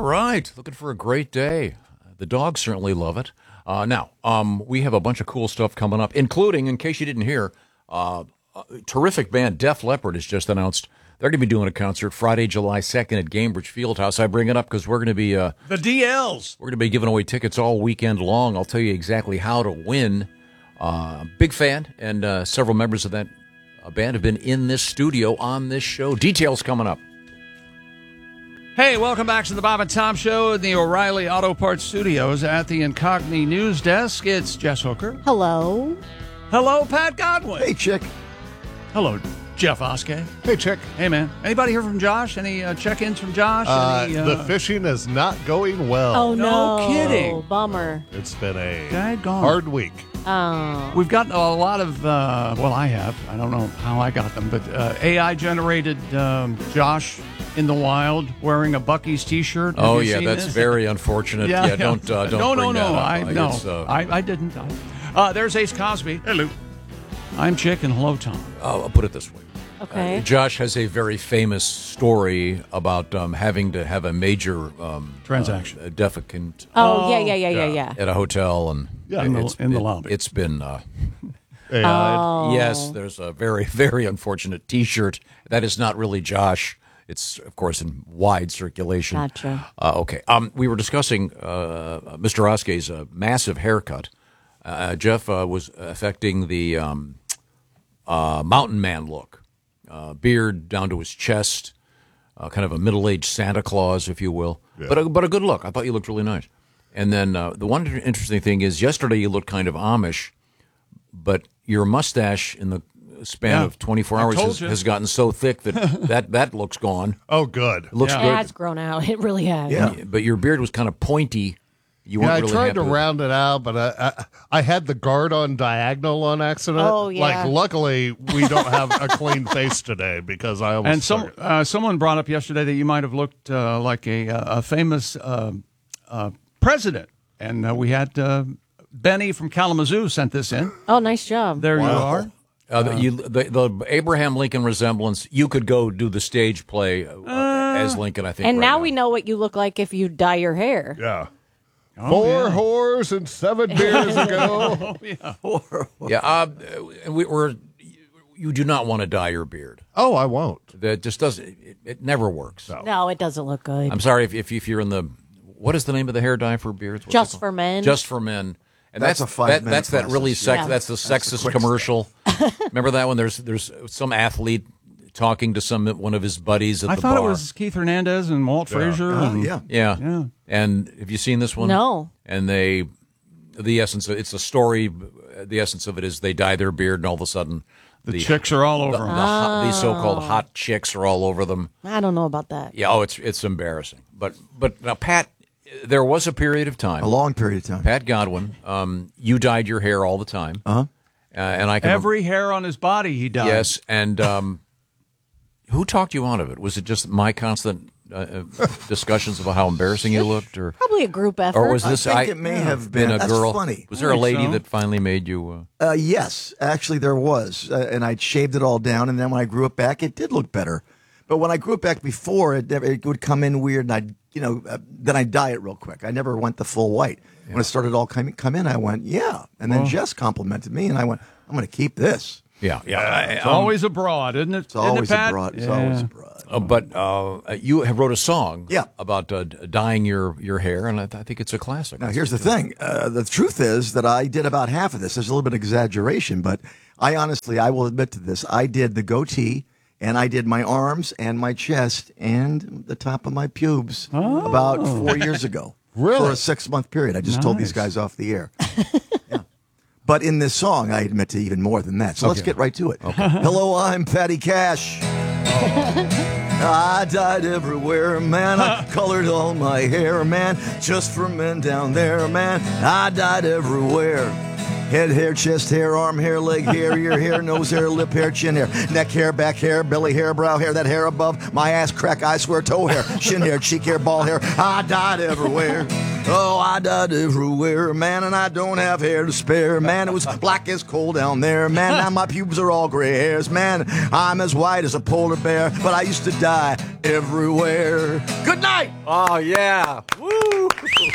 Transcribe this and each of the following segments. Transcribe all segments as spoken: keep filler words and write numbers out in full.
right. Looking for a great day. The dogs certainly love it. Uh, now, um, we have a bunch of cool stuff coming up, including, in case you didn't hear, uh, a terrific band Def Leppard has just announced they're going to be doing a concert Friday, July second at Gainbridge Fieldhouse. I bring it up because we're going to be uh, the D Ls. We're going to be giving away tickets all weekend long. I'll tell you exactly how to win. Uh, big fan, and uh, several members of that uh, band have been in this studio on this show. Details coming up. Hey, welcome back to the Bob and Tom Show in the O'Reilly Auto Parts Studios at the Incogni News Desk. It's Jess Hooker. Hello. Hello, Pat Godwin. Hey, Chick. Hello, Jeff Oskey. Hey, Chick. Hey, man. Anybody hear from Josh? Any uh, check-ins from Josh? Uh, Any, uh... The fishing is not going well. Oh, no. No kidding. Bummer. It's been a Daggone. hard week. Oh. We've got a lot of, uh, well, I have. I don't know how I got them, but uh, A I-generated um, Josh in the wild wearing a Buc-ee's T-shirt. Have Oh, you yeah, seen that's this? very unfortunate. Yeah, yeah. don't uh, don't No, bring no, that no. up. I, no, It's, uh, I, I didn't. I, uh, there's Ace Cosby. Hello. I'm Chick, and hello, Tom. Uh, I'll put it this way. Okay. Uh, Josh has a very famous story about um, having to have a major um, Transaction. uh, defecant Oh, yeah, yeah, yeah, yeah, yeah. at a hotel, and Yeah, in the- it's, in the it, lobby. It's been uh, A I. Oh. yes. There's a very very unfortunate T-shirt that is not really Josh. It's of course in wide circulation. Gotcha. Uh, okay. Um, we were discussing uh, Mister Oskey's uh, massive haircut. Uh, Jeff uh, was affecting the um, uh, mountain man look. Uh, beard down to his chest, uh, kind of a middle-aged Santa Claus, if you will. Yeah. But, a, but a good look. I thought you looked really nice. And then uh, the one interesting thing is yesterday you looked kind of Amish, but your mustache in the span Yeah. of twenty-four I hours told has, you. has gotten so thick that that, that looks gone. Oh, good. It looks Yeah. It good. has grown out. It really has. Yeah. But your beard was kind of pointy. You Yeah, weren't I really tried happy to with- round it out, but I, I I had the guard on diagonal on accident. Oh, yeah. Like, luckily, we don't have a clean face today because I almost And some took it. uh, someone brought up yesterday that you might have looked uh, like a, a famous uh, uh, president. And uh, we had uh, Benny from Kalamazoo sent this in. Oh, nice job. There you are. Uh, the, you, the, the Abraham Lincoln resemblance, you could go do the stage play uh, as Lincoln, I think. And right now we know what you look like if you dye your hair. Yeah. Oh, Four yeah. whores and seven beers ago. Yeah, uh, we, we're, you do not want to dye your beard. Oh, I won't. That just doesn't, it, it never works. No. No, it doesn't look good. I'm sorry if, if, if you're in the, what is the name of the hair dye for beards? What's it Just called? for men. Just for men. And That's that's a five-minute that, That's that really process, sex. yeah. That's the That's the sexist quick commercial. Remember that one? There's there's some athlete talking to some one of his buddies at I the thought bar. it was Keith Hernandez and Walt Frazier. Oh, and, yeah. Yeah. Yeah. And have you seen this one? No. And they, the essence, of, it's a story. The essence of it is they dye their beard, and all of a sudden, The chicks are all over the, him. the hot, these so-called hot chicks are all over them. I don't know about that. Yeah, oh, it's it's embarrassing. But but now, Pat, there was a period of time. A long period of time. Pat Godwin, um, you dyed your hair all the time. Uh-huh. Uh, and I can Every hair on his body he dyed. yes, and um, who talked you out of it? Was it just my constant uh, uh, discussions about how embarrassing you looked, or Probably a group effort. or was this I think it may have been. a That's girl? funny. Was there a think lady so. that finally made you? Uh, Uh, yes, actually there was, uh, and I shaved it all down, and then when I grew it back, it did look better. But when I grew it back before, it, never, it would come in weird, and I'd, you know, uh, then I'd dye it real quick. I never went the full white. When it started all come, come in, I went, yeah. And then Jess complimented me, and I went, I'm going to keep this. yeah, yeah. I- It's um, always abroad, isn't it? It's always isn't it, Pat? abroad. It's Yeah. always abroad. Uh, but uh, you have wrote a song Yeah. about uh, d- dyeing your, your hair, and I, th- I think it's a classic. Now, here's the thing. Uh, the truth is that I did about half of this. There's a little bit of exaggeration, but I honestly, I will admit to this. I did the goatee, and I did my arms and my chest and the top of my pubes about four years ago. Really? For a six-month period. I just told these Nice. guys off the air. Yeah. But in this song, I admit to even more than that. So let's get right to it. Hello, I'm Patty Cash. I dyed everywhere, man. I colored all my hair, man. Just for men down there, man. I dyed everywhere. Head hair, chest hair, arm hair, leg hair, ear hair, nose hair, lip hair, chin hair, neck hair, back hair, belly hair, brow hair, that hair above my ass crack, I swear, toe hair, shin hair, cheek hair, ball hair. I dyed everywhere. Oh, I dyed everywhere, man, and I don't have hair to spare, man. It was black as coal down there, man. Now my pubes are all gray hairs, man. I'm as white as a polar bear, but I used to dye everywhere. Good night. right. Oh, yeah. Woo.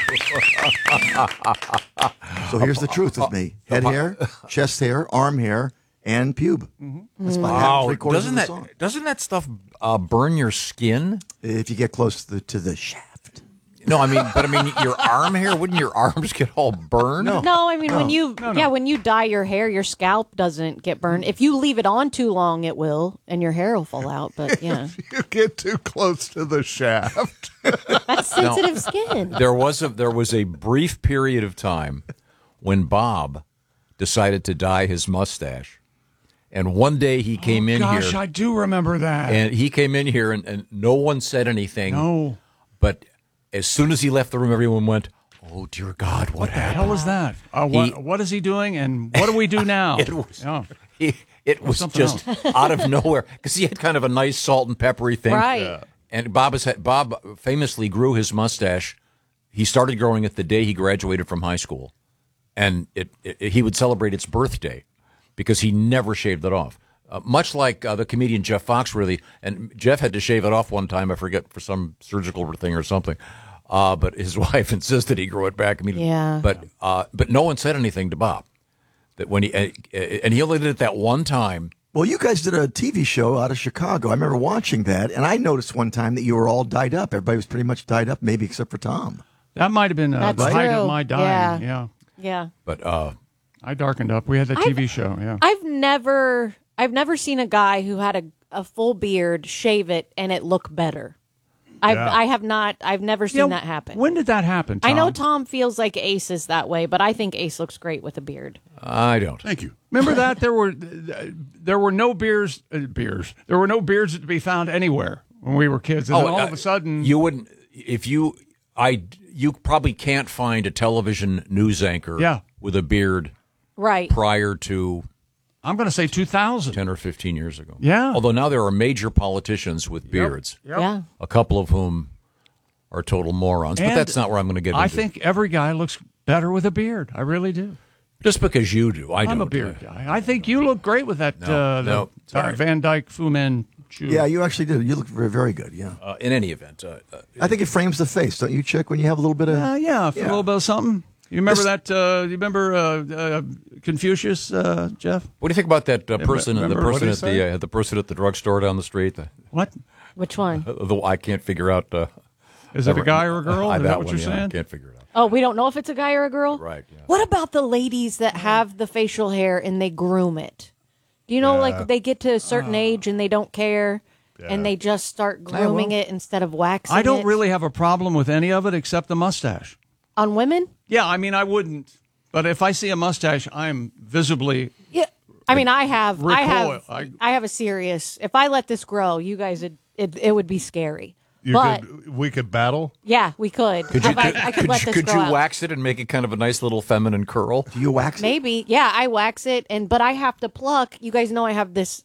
So here's the truth with me: head hair, chest hair, arm hair, and pube. That's about half, Wow. three quarters Doesn't of the that, song. doesn't that stuff uh, burn your skin? If you get close to the, to the shaft. No, I mean, but I mean, your arm hair, wouldn't your arms get all burned? No. No, I mean when you no. yeah when you dye your hair, your scalp doesn't get burned. If you leave it on too long, it will, and your hair will fall out. But yeah, You get too close to the shaft. that's sensitive skin. There was a there was a brief period of time when Bob decided to dye his mustache, and one day he came in Gosh, here I do remember that. and he came in here and, and no one said anything. no. But as soon as he left the room, everyone went, "Oh dear God, what, What the happened?" hell is that? Uh, what, He- what is he doing, and what do we do now? It was, Yeah. he, it was something just out of nowhere because he had kind of a nice salt and peppery thing, Right. Yeah. And Bob has had, Bob famously grew his mustache. He started growing it the day he graduated from high school, and it, it he would celebrate its birthday because he never shaved it off. Uh, much like uh, the comedian Jeff Foxworthy, and Jeff had to shave it off one time. I forget for some surgical thing or something. Uh, but his wife insisted he grow it back immediately. Yeah. But uh, but no one said anything to Bob. That when he uh, and he only did it that one time. Well, you guys did a T V show out of Chicago. I remember watching that, and I noticed one time that you were all dyed up. Everybody was pretty much dyed up, maybe except for Tom. That might have been uh, That's the height true. of my dying. Yeah. Yeah. Yeah, But uh, I darkened up. We had the T V show. Yeah. I've never I've never seen a guy who had a a full beard shave it and it look better. I've Yeah. I have not I've never seen Yeah, that happen. When did that happen, Tom? I know Tom feels like Ace is that way, but I think Ace looks great with a beard. I don't. Thank you. Remember that there were there were no beers uh, beers. There were no beards to be found anywhere when we were kids, and then all uh, of a sudden, you wouldn't if you I you probably can't find a television news anchor Yeah. with a beard Right. prior to I'm going to say two thousand. ten or fifteen years ago. Yeah. Although now there are major politicians with beards, Yeah. a couple of whom are total morons. But And that's not where I'm going to get I into. think every guy looks better with a beard. I really do. Just because you do, I don't. I'm a beard guy. I think you look great with that. No, uh, no, the, sorry. Van Dyke Fu Manchu. Yeah, you actually did. You look very, very good. Yeah, Uh, in any event, uh, uh, I think it frames the face, don't you, Chick? When you have a little bit of Uh, yeah, for Yeah. a little bit of something. You remember This- that? Uh, you remember uh, uh, Confucius, uh, Jeff? what do you think about that uh, person? The remember what person he at the said? uh, the person at the drugstore down the street. The, What Which one? the I can't figure out. Uh, is it? A guy or a girl? Uh, Is that that what one, you're yeah, I saying? can't figure it out. Oh, we don't know if it's a guy or a girl? Right, yeah. What about the ladies that have the facial hair and they groom it? Do you know, like, they get to a certain age and they don't care and they just start grooming it instead of waxing I don't it? really have a problem with any of it except the mustache. On women? Yeah, I mean, I wouldn't. But if I see a mustache, I'm visibly. Yeah. I mean, I have, I have, Recoil. I- I have a serious, if I let this grow, you guys, would, it, it would be scary. You but, could, we could battle. yeah, we could. Could you, If I, could, I could, could let you, this could grow you out. wax it and make it kind of a nice little feminine curl? Do you wax it? Maybe. Yeah, I wax it, and but I have to pluck. You guys know I have this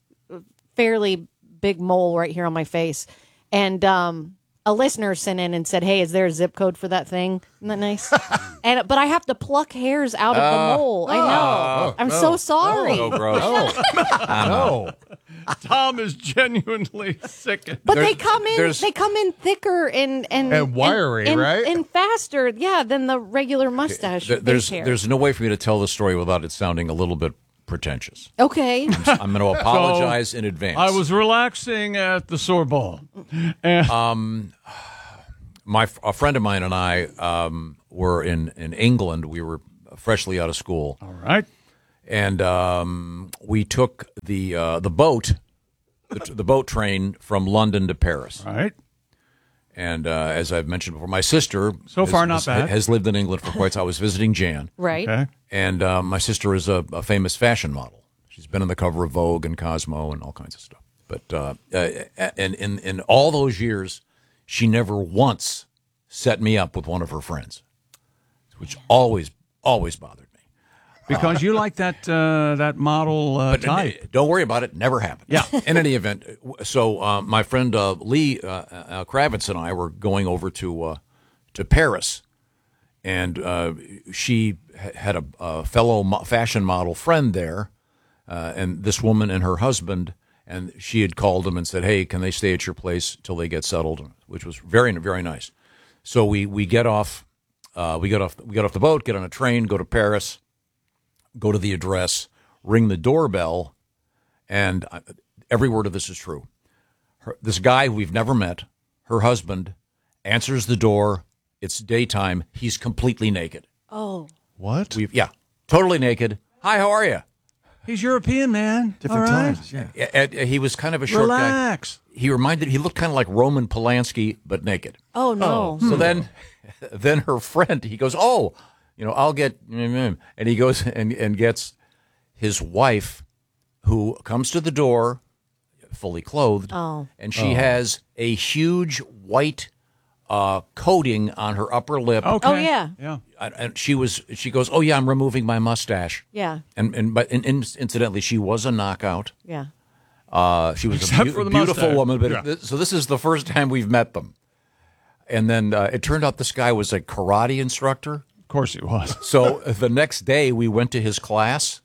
fairly big mole right here on my face. And um, a listener sent in and said, "Hey, is there a zip code for that thing?" Isn't that nice? and But I have to pluck hairs out of the mole. I know. I'm so sorry. Oh, gross. No. Tom is genuinely sick. But There's- they come in. there's- They come in thicker and and And wiry, and, right? And faster, yeah, than the regular mustache. There- There's face hair. there's no way for me to tell the story without it sounding a little bit pretentious. okay. I'm going to apologize in advance. I was relaxing at the Sorbonne. And my a friend of mine and I um, were in, in England. We were freshly out of school, all right. and um, we took the uh, the boat the, the boat train from London to Paris. All right. And uh, as I've mentioned before, my sister So has- far, not has, bad. has lived in England for quite some. I was visiting Jan, Right. Okay. and uh, my sister is a, a famous fashion model. She's been on the cover of Vogue and Cosmo and all kinds of stuff. But uh, uh, and in in all those years, she never once set me up with one of her friends, which always always bothered me. Because you like that uh, that model uh, But type. don't worry about it; never happened. Yeah. In any event, so uh, my friend uh, Lee uh, uh, Kravitz and I were going over to uh, to Paris, and uh, she ha- had a, a fellow mo- fashion model friend there, uh, and this woman and her husband and she had called him and said, "Hey, can they stay at your place till they get settled?" Which was very, very nice. So we we get off, uh, we get off, we get off the boat, get on a train, go to Paris, go to the address, ring the doorbell, and I, every word of this is true. Her, this guy who we've never met, her husband, answers the door. It's daytime. He's completely naked. Oh. What? We've yeah, totally naked. Hi, how are you? He's European, man. Different All right. times. Yeah. Yeah, and he was kind of a short Relax. guy. He reminded. He looked kind of like Roman Polanski, but naked. Oh, no. So then, then her friend, he goes, "Oh, you know, I'll get," and he goes and and gets his wife, who comes to the door, fully clothed, Oh. and she has a huge white uh, coating on her upper lip. Okay. Oh, yeah. Yeah. And and she was, she goes, "Oh yeah, I'm removing my mustache." Yeah. And and but in, in, incidentally, she was a knockout. Yeah. Uh, she was Except a for the beautiful mustache. woman. But Yeah. th- so this is the first time we've met them. And then uh, it turned out this guy was a karate instructor. Of course he was. So the next day we went to his class,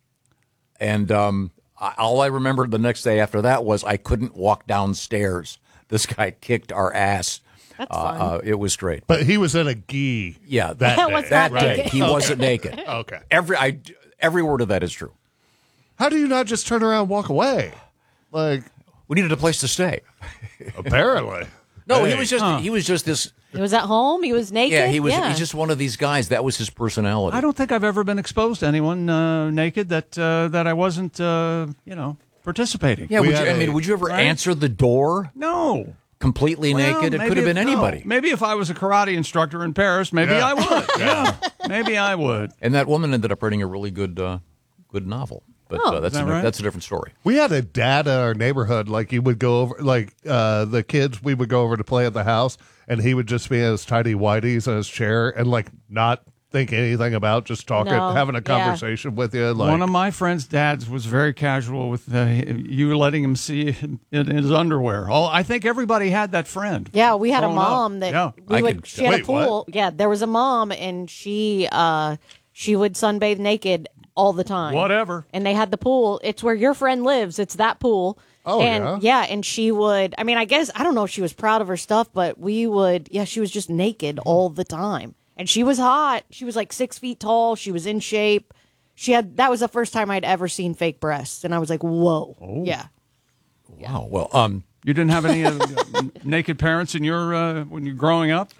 and um, I, all I remembered the next day after that was I couldn't walk downstairs. This guy kicked our ass. That's Uh, fun. uh, it was great. But he was in a gi. Yeah, That that, That was that not day naked. he wasn't naked. Okay. Every I every word of that is true. How do you not just turn around and walk away? Like, We needed a place to stay. apparently. No, he Hey. was just he was just this. He was at home. He was naked. Yeah, he was. Yeah. He's just one of these guys. That was his personality. I don't think I've ever been exposed to anyone uh, naked that uh, that I wasn't, uh, you know, participating. Yeah, We would you, had I mean, a- would you ever right? answer the door No. completely Well, naked? It maybe could have if- been no. anybody. Maybe if I was a karate instructor in Paris, maybe Yeah. I would. Yeah. Maybe I would. And that woman ended up writing a really good, uh, good novel. But Oh, uh, that's is a, that right? that's a different story. We had a dad in our neighborhood. Like, he would go over, like, uh, the kids, we would go over to play at the house, and he would just be in his tidy whities in his chair and, like, not think anything about just talking, No. having a Yeah. conversation with you. Like, One of my friend's dads was very casual with uh, you letting him see him in his underwear. Oh, I think everybody had that friend. Yeah, we had a growing up. mom that Yeah. we I would. could- she had Wait, a pool. what? Yeah, there was a mom, and she uh she would sunbathe naked all the time. Whatever. And they had the pool. It's where your friend lives. It's that pool. Oh, and yeah? and she would. I mean, I guess I don't know if she was proud of her stuff, but we would. Yeah, she was just naked all the time, and she was hot. She was like six feet tall. She was in shape. She had. That was the first time I'd ever seen fake breasts, and I was like, whoa. Oh. Yeah. Wow. Well, um, You didn't have any uh, naked parents in your uh, when you're growing up?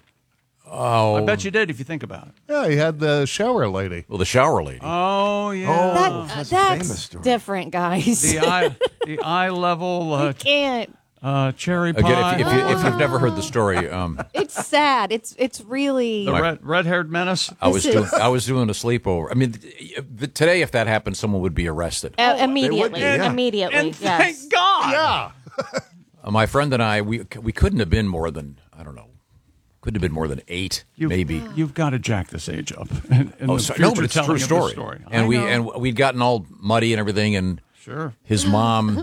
oh, I bet you did if you think about it. yeah, he had the shower lady. well, the shower lady. Oh yeah. That, that's that's a famous story. different, guys. the eye the eye level uh, Can't. uh, cherry pie. Again, if, if, you, if you've never heard the story, um, It's sad. It's it's really. the red red haired menace. I was This doing, is- I was doing a sleepover. I mean, th- th- today, if that happened, someone would be arrested. Uh, immediately, be, yeah. immediately. And yes. thank God. Yeah. Uh, my friend and I, we we couldn't have been more than I don't know, couldn't have been more than eight, You've- maybe. You've got to jack this age up. In, in Oh, the sorry. No, future but it's a telling true of this story. story. And I we know. and we'd gotten all muddy and everything, and sure. his mom.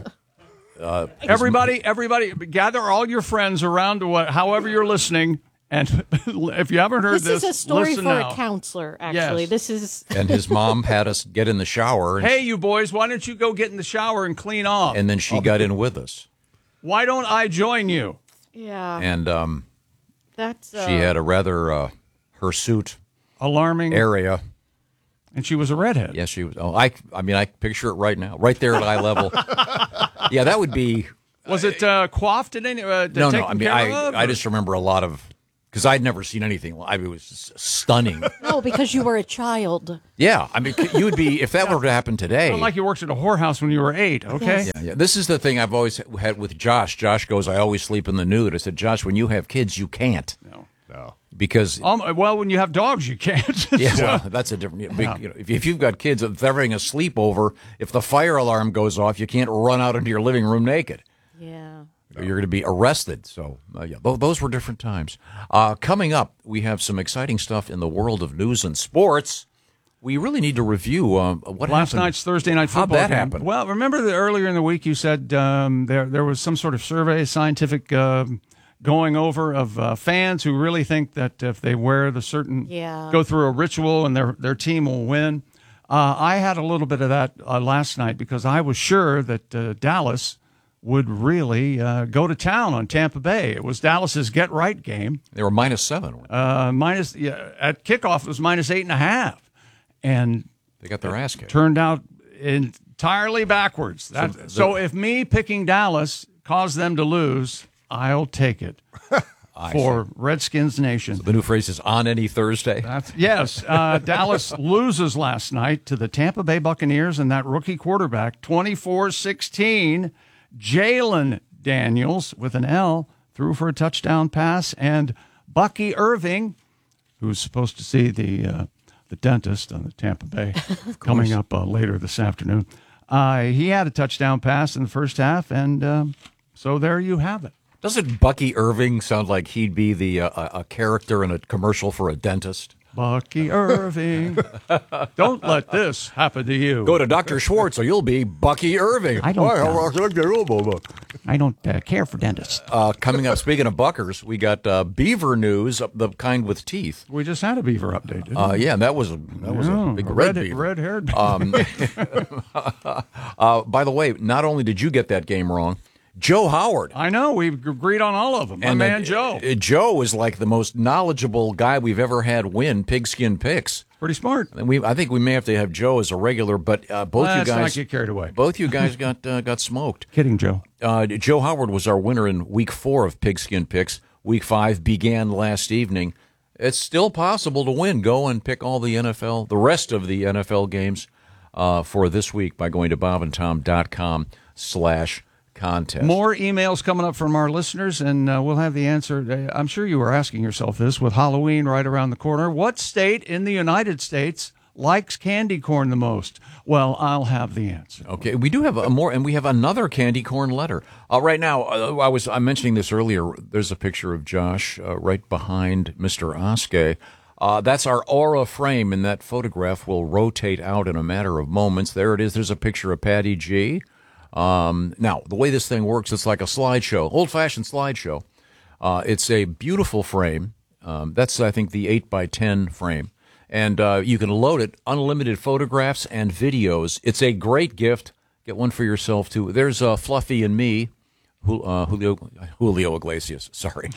Everybody, everybody, gather all your friends around to what, however you're listening. And if you haven't heard This, this, is a story listen for now. a counselor. Actually, Yes. this is. and his mom had us get in the shower, and, Hey, you boys, why don't you go get in the shower and clean off? and then she got in with us, Why don't I join you? Yeah, and um, that's. Uh, she had a rather uh, hirsute Alarming. area. And she was a redhead. Yes, she was. Oh, I, I mean, I picture it right now, right there at eye level. Yeah, that would be. Was it uh, coiffed in any? Uh, No, no. taken I mean, care I, of, I or- just remember a lot of because I'd never seen anything. I mean, it was just stunning. No, because you were a child. Yeah, I mean, you would be if that were to happen today. Not like you worked at a whorehouse when you were eight. Okay. Yes. Yeah, yeah. This is the thing I've always had with Josh. Josh goes, I always sleep in the nude. I said, Josh, when you have kids, you can't No. No. because. Um, well, when you have dogs, you can't. Yeah, well, that's a different. Big, you know, if, if you've got kids, if they're having a sleepover, if the fire alarm goes off, you can't run out into your living room naked. Yeah. Or you're going to be arrested. So, uh, yeah, th- those were different times. Uh, coming up, we have some exciting stuff in the world of news and sports. We really need to review uh, what Last happened. night's Thursday night How'd football that game. happen? Well, remember that earlier in the week you said um, there there was some sort of survey, scientific um going over of uh, fans who really think that if they wear the certain, Yeah. go through a ritual and their their team will win. Uh, I had a little bit of that uh, last night because I was sure that uh, Dallas would really uh, go to town on Tampa Bay. It was Dallas's get-right game. They were minus seven. Uh, minus yeah, at kickoff, it was minus eight and a half. And They got their ass kicked. turned out entirely backwards. That, so, so if me picking Dallas caused them to lose, I'll take it for see. Redskins Nation. The new phrase is on any Thursday. That's, yes, uh, Dallas loses last night to the Tampa Bay Buccaneers and that rookie quarterback, twenty-four sixteen. Jalen Daniels, with an L, threw for a touchdown pass, and Bucky Irving, who's supposed to see the uh, the dentist on the Tampa Bay coming up uh, later this afternoon, uh, he had a touchdown pass in the first half, and um, so there you have it. Doesn't Bucky Irving sound like he'd be the uh, a character in a commercial for a dentist? Bucky Irving. Don't let this happen to you. Go to Doctor Schwartz or you'll be Bucky Irving. I don't, uh, I don't uh, care for dentists. Uh, coming up, speaking of Buckers, we got uh, beaver news, the kind with teeth. We just had a beaver update, didn't Uh, we? yeah, that was a, that was Yeah, a big a red, red, beaver. red-haired Um, uh, by the way, not only did you get that game wrong, Joe Howard. I know. We've agreed on all of them. My And, man uh, Joe. uh, Joe is like the most knowledgeable guy we've ever had win Pigskin Picks. Pretty smart. And we, I think we may have to have Joe as a regular, but uh, both Let's you not guys get carried away. Both you guys got uh, got smoked. Kidding, Joe. Uh, Joe Howard was our winner in week four of Pigskin Picks. Week five began last evening. It's still possible to win. Go and pick all the N F L, the rest of the N F L games uh, for this week by going to bobandtom.com slash contest. More emails coming up from our listeners, and uh, we'll have the answer. I'm sure you were asking yourself this with Halloween right around the corner. What state in the United States likes candy corn the most? Well, I'll have the answer. Okay, we do have a more, and we have another candy corn letter. Uh, right now, uh, I was I'm mentioning this earlier. There's a picture of Josh uh, right behind Mister Oskey. Uh, that's our aura frame, and that photograph will rotate out in a matter of moments. There it is. There's a picture of Patty G. Um, now, the way this thing works, it's like a slideshow, old-fashioned slideshow. Uh, it's a beautiful frame. Um, that's, I think, the eight by ten frame. And uh, you can load it, unlimited photographs and videos. It's a great gift. Get one for yourself, too. There's uh, Fluffy and me, uh, Julio, Julio Iglesias. Sorry.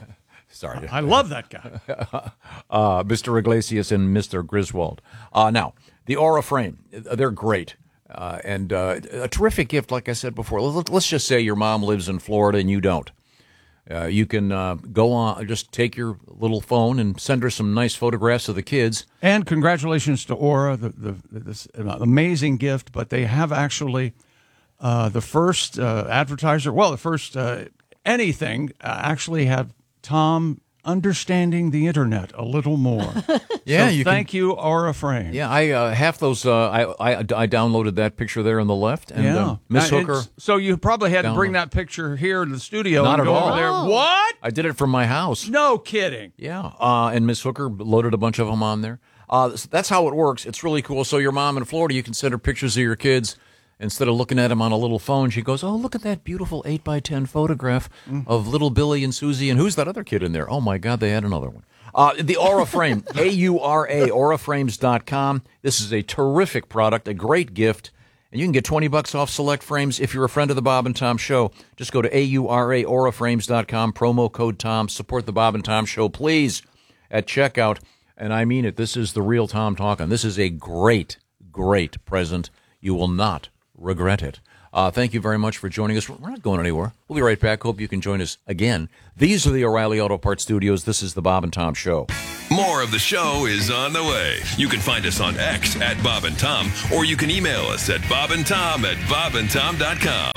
Sorry. I love that guy. uh, Mister Iglesias and Mister Griswold. Uh, now, the Aura frame, they're great. Uh, and uh, a terrific gift, like I said before. Let's just say your mom lives in Florida and you don't. Uh, you can uh, go on, just take your little phone and send her some nice photographs of the kids. And congratulations to Aura, the, the, this amazing gift. But they have actually uh, the first uh, advertiser, well, the first uh, anything uh, actually have Tom understanding the internet a little more. Yeah, so you thank can, you, Aura Frame. Yeah, I uh, half those. Uh, I, I I downloaded that picture there on the left, and yeah. uh, Miss Now, Hooker. it's- So you probably had to bring Download. that picture here to the studio. Not and at go all. over there. Oh. What? I did it from my house. No kidding. Yeah, uh, and Miss Hooker loaded a bunch of them on there. Uh, so that's how it works. It's really cool. So your mom in Florida, you can send her pictures of your kids. Instead of looking at them on a little phone, she goes, oh, look at that beautiful eight by ten photograph of little Billy and Susie. And who's that other kid in there? Oh, my God, they had another one. Uh, the Aura Frame, A U R A, aura frames dot com. This is a terrific product, a great gift. And you can get twenty bucks off select frames if you're a friend of the Bob and Tom Show. Just go to A U R A, aura frames dot com, promo code Tom. Support the Bob and Tom Show, please, at checkout. And I mean it. This is the real Tom talking. This is a great, great present. You will not regret it. Uh, thank you very much for joining us. We're not going anywhere. We'll be right back. Hope you can join us again. These are the O'Reilly Auto Parts Studios. This is the Bob and Tom Show. More of the show is on the way. You can find us on X at Bob and Tom, or you can email us at bobandtom at bobandtom dot com.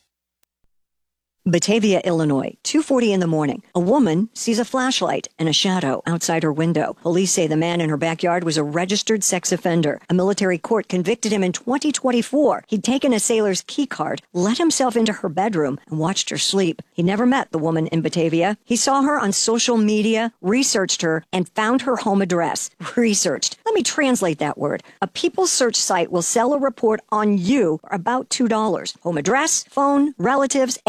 Batavia, Illinois, two forty in the morning. A woman sees a flashlight and a shadow outside her window. Police say the man in her backyard was a registered sex offender. A military court convicted him in twenty twenty-four. He'd taken a sailor's key card, let himself into her bedroom, and watched her sleep. He never met the woman in Batavia. He saw her on social media, researched her, and found her home address. Researched. Let me translate that word. A People search site will sell a report on you for about two dollars. Home address, phone, relatives, everywhere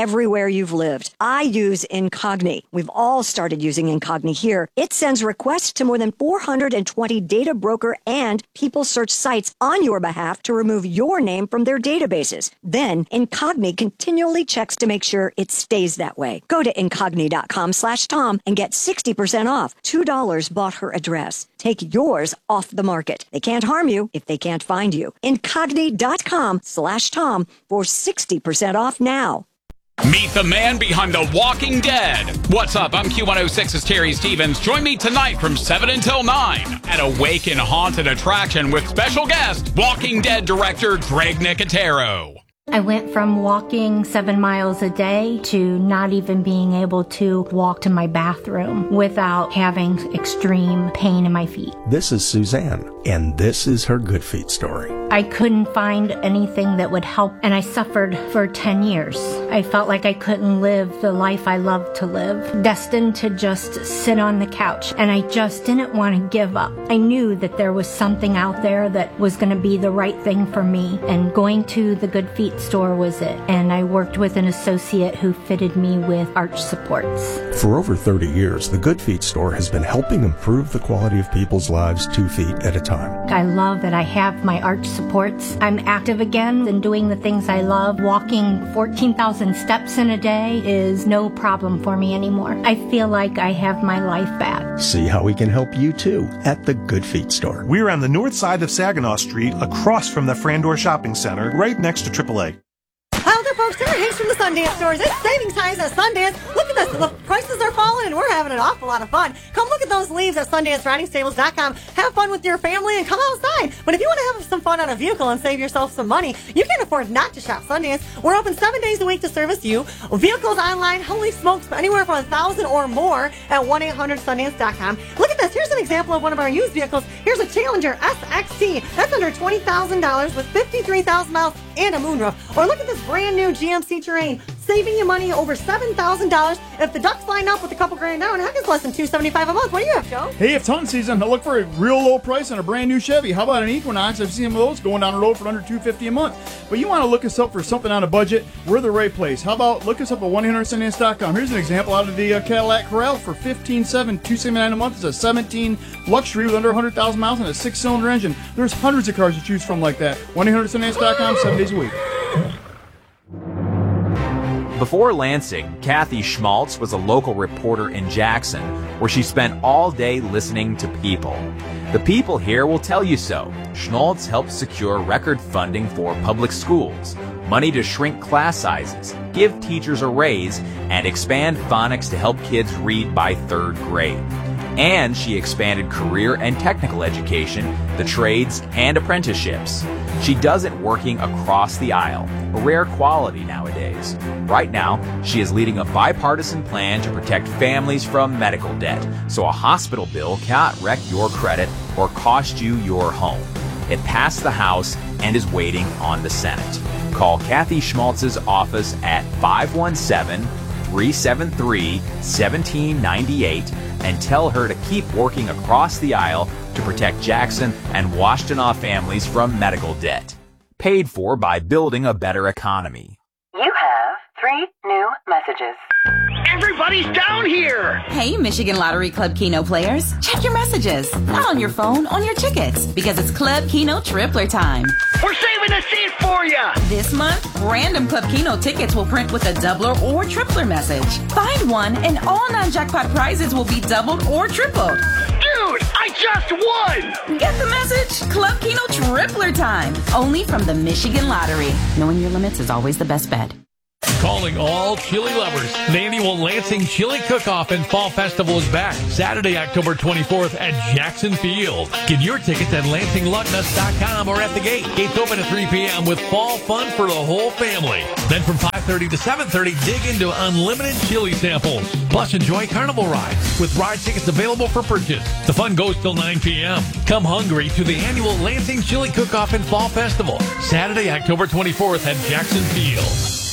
where you've lived. I use Incogni. We've all started using Incogni here. It sends requests to more than four hundred twenty data broker and people search sites on your behalf to remove your name from their databases. Then Incogni continually checks to make sure it stays that way. Go to Incogni.com slash Tom and get sixty percent off. two dollars bought her address. Take yours off the market. They can't harm you if they can't find you. Incogni.com slash Tom for sixty percent off now. Meet the man behind The Walking Dead. What's up? I'm Q one oh six's Terry Stevens. Join me tonight from seven until nine at Awaken Haunted Attraction with special guest, Walking Dead director Greg Nicotero. I went from walking seven miles a day to not even being able to walk to my bathroom without having extreme pain in my feet. This is Suzanne, and this is her Good Feet story. I couldn't find anything that would help, and I suffered for ten years. I felt like I couldn't live the life I loved to live, destined to just sit on the couch, and I just didn't want to give up. I knew that there was something out there that was going to be the right thing for me, and going to the Good Feet store was it. And I worked with an associate who fitted me with arch supports. For over thirty years, the Good Feet store has been helping improve the quality of people's lives two feet at a time. I love that I have my arch supports. I'm active again and doing the things I love. Walking fourteen thousand steps in a day is no problem for me anymore. I feel like I have my life back. See how we can help you too at the Good Feet store. We're on the north side of Saginaw Street, across from the Frandor Shopping Center, right next to triple A. Hi there, folks. Sarah Hayes from the Sundance Stores. It's savings times at Sundance. Look at this. The prices are falling, and we're having an awful lot of fun. Come look at those leaves at Sundance Riding Stables dot com. Have fun with your family and come outside. But if you want to have some fun on a vehicle and save yourself some money, you can't afford not to shop Sundance. We're open seven days a week to service you. Vehicles online, holy smokes, anywhere from a thousand or more at one eight hundred Sundance dot com. Look at this. Here's an example of one of our used vehicles. Here's a Challenger S X T. That's under twenty thousand dollars with fifty-three thousand miles and a moonroof. Or look at this brand new G M C Terrain, saving you money over seven thousand dollars. If the ducks line up with a couple grand down, heck, it's less than two hundred seventy-five dollars a month. What do you have, Joe? Hey, it's hunting season. I look for a real low price on a brand new Chevy. How about an Equinox? I've seen those going down the road for under two hundred fifty dollars a month. But you want to look us up for something on a budget, we're the right place. How about look us up at one eight hundred Sundance dot com. Here's an example out of the uh, Cadillac Corral for fifteen seven, two seventy-nine a month. It's a seventeen luxury with under one hundred thousand miles and a six-cylinder engine. There's hundreds of cars to choose from like that. one eight hundred Sundance dot com, seven days a week. Before Lansing, Kathy Schmaltz was a local reporter in Jackson, where she spent all day listening to people. The people here will tell you so. Schmaltz helped secure record funding for public schools, money to shrink class sizes, give teachers a raise, and expand phonics to help kids read by third grade. And she expanded career and technical education, the trades, and apprenticeships. She does it working across the aisle, a rare quality nowadays. Right now, she is leading a bipartisan plan to protect families from medical debt, so a hospital bill cannot wreck your credit or cost you your home. It passed the House and is waiting on the Senate. Call Kathy Schmaltz's office at five one seven, three seven three, one seven nine eight and tell her to keep working across the aisle to protect Jackson and Washtenaw families from medical debt. Paid for by Building a Better Economy. You have three new messages. Everybody's down here! Hey, Michigan Lottery Club Keno players. Check your messages. Not on your phone, on your tickets. Because it's Club Keno Tripler time. We're saving a seat for you! This month, random Club Keno tickets will print with a doubler or tripler message. Find one and all non-jackpot prizes will be doubled or tripled. Dude, I just won! Get the message? Club Keno Tripler time. Only from the Michigan Lottery. Knowing your limits is always the best bet. Calling all chili lovers. The annual Lansing Chili Cook-Off and Fall Festival is back Saturday, October twenty-fourth at Jackson Field. Get your tickets at Lansing Lug Nuts dot com or at the gate. Gates open at three p.m. with fall fun for the whole family. Then from five thirty to seven thirty, dig into unlimited chili samples. Plus, enjoy carnival rides with ride tickets available for purchase. The fun goes till nine p.m. Come hungry to the annual Lansing Chili Cook-Off and Fall Festival Saturday, October twenty-fourth at Jackson Field.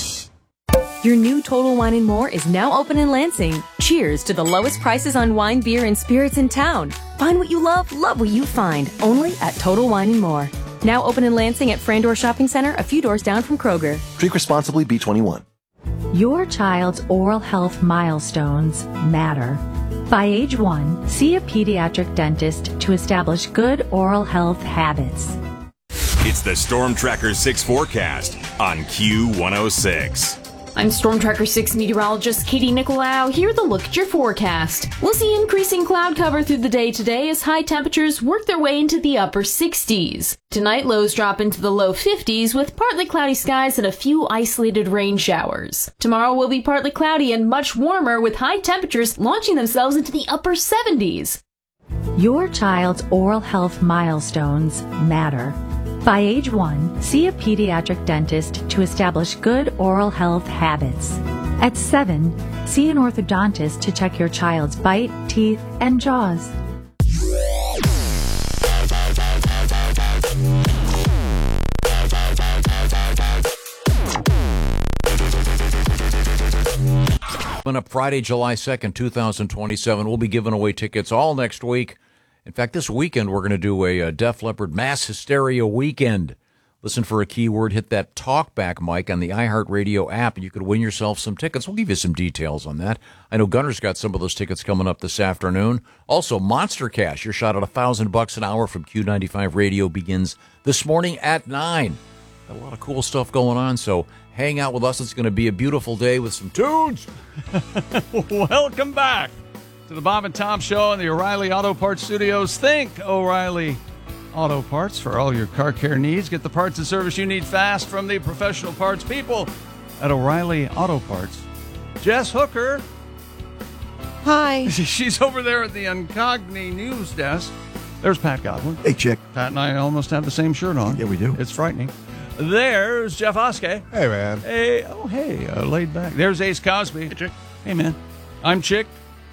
Your new Total Wine and More is now open in Lansing. Cheers to the lowest prices on wine, beer, and spirits in town. Find what you love, love what you find. Only at Total Wine and More. Now open in Lansing at Frandor Shopping Center, a few doors down from Kroger. Drink responsibly, B twenty-one. Your child's oral health milestones matter. By age one, see a pediatric dentist to establish good oral health habits. It's the Storm Tracker six forecast on Q one oh six. I'm Storm Tracker six meteorologist Katie Nicolau. Here with a look at your forecast. We'll see increasing cloud cover through the day today as high temperatures work their way into the upper sixties. Tonight, lows drop into the low fifties with partly cloudy skies and a few isolated rain showers. Tomorrow will be partly cloudy and much warmer with high temperatures launching themselves into the upper seventies. Your child's oral health milestones matter. By age one, see a pediatric dentist to establish good oral health habits. At seven, see an orthodontist to check your child's bite, teeth, and jaws. Coming up Friday, July second, twenty twenty-seven, we'll be giving away tickets all next week. In fact, this weekend we're going to do a, a Def Leppard Mass Hysteria weekend. Listen for a keyword, hit that talkback mic on the iHeartRadio app, and you could win yourself some tickets. We'll give you some details on that. I know Gunner's got some of those tickets coming up this afternoon. Also, Monster Cash, your shot at a thousand bucks an hour from Q ninety-five Radio begins this morning at nine. Got a lot of cool stuff going on, so hang out with us. It's going to be a beautiful day with some tunes. Welcome back to the Bob and Tom Show in the O'Reilly Auto Parts Studios. Think O'Reilly Auto Parts for all your car care needs. Get the parts and service you need fast from the professional parts people at O'Reilly Auto Parts. Jess Hooker. Hi. She's over there at the Incogni News desk. There's Pat Godwin. Hey, chick. Pat and I almost have the same shirt on. Yeah, we do. It's frightening. There's Jeff Oskey. Hey, man. Hey, oh, hey, uh, laid back. There's Ace Cosby. Hey, Chick. Hey, man. I'm Chick.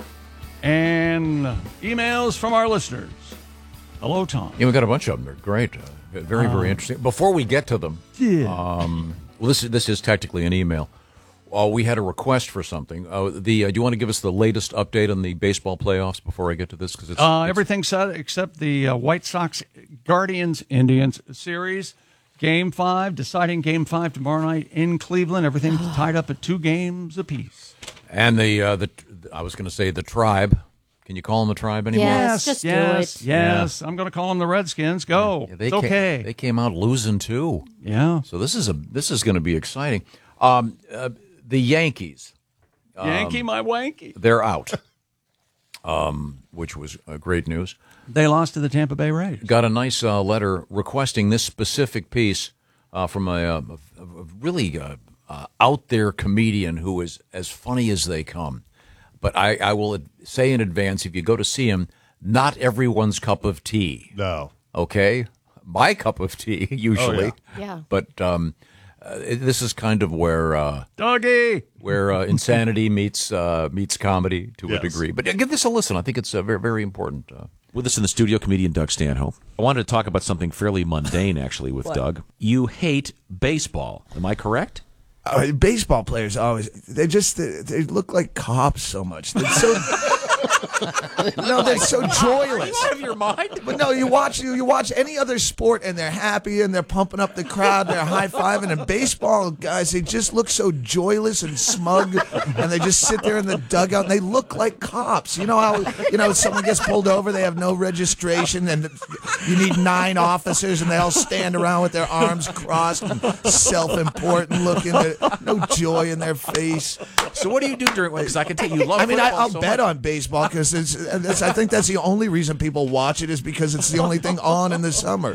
And emails from our listeners. Hello, Tom. Yeah, we got a bunch of them. They're great. Uh, very, very Um, interesting. Before we get to them, Yeah. um, well, this, is- this is technically an email. Uh, we had a request for something. Uh, the uh, do you want to give us the latest update on the baseball playoffs before I get to this? Because it's, Uh, it's everything's set except the uh, White Sox Guardians Indians series. Game five, deciding game five tomorrow night in Cleveland. Everything's tied up at two games apiece. and the uh, the I was going to say the tribe. Can you call them the tribe anymore? Yes, just do yes, it. yes. I'm going to call them the Redskins. Go. Yeah, they it's ca- okay. they came out losing too. Yeah. So this is a this is going to be exciting. Um, uh, the Yankees. um, Yankee, my wanky. They're out. Um, which was uh, great news. They lost to the Tampa Bay Rays. Got a nice uh, letter requesting this specific piece uh, from a, a, a really uh, uh, out there comedian who is as funny as they come. But I, I will say in advance, if you go to see him, not everyone's cup of tea. No. Okay? My cup of tea, usually. Oh, yeah. Yeah. But um, uh, this is kind of where uh, Doggy, where uh, insanity meets uh, meets comedy to Yes. a degree. But uh, give this a listen. I think it's uh, very very important. Uh, With us in the studio, comedian Doug Stanhope. I wanted to talk about something fairly mundane, actually, with What? Doug. You hate baseball. Am I correct? Uh, baseball players always they just they, they look like cops so much. They're so no, they're so joyless. Out of your mind. But no, you watch you, you watch any other sport and they're happy and they're pumping up the crowd, they're high fiving. And baseball guys, they just look so joyless and smug, and they just sit there in the dugout and they look like cops. You know how you know someone gets pulled over, they have no registration, and you need nine officers, and they all stand around with their arms crossed and self-important looking. No joy in their face. So what do you do during? Because I can tell you love. I mean, I, football I'll so bet much. on baseball because it's, it's. I think that's the only reason people watch it is because it's the only thing on in the summer.